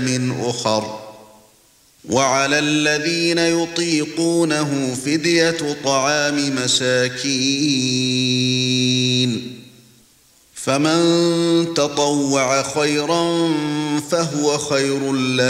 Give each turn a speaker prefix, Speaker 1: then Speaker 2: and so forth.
Speaker 1: من أخر وعلى الذين يطيقونه فدية طعام مساكين فمن تطوع خيرا فهو خير له